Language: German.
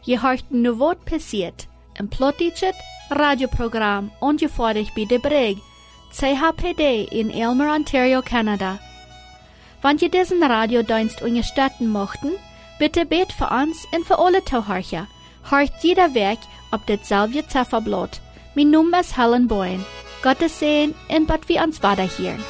Je hört nu wat passiert. Een plottichet radioprogram ongefährlich bij de Brig, CHPD in Aylmer, Ontario, Canada. Wenn je diesen Radiodienst unterstützen möchten, bitte bet für uns und für alle Zuhörer. Hört jeder Weg auf dasselbe Zifferblatt. Mein Name ist Helen Boyen. Gottes Segen und bad wir uns weiterhören.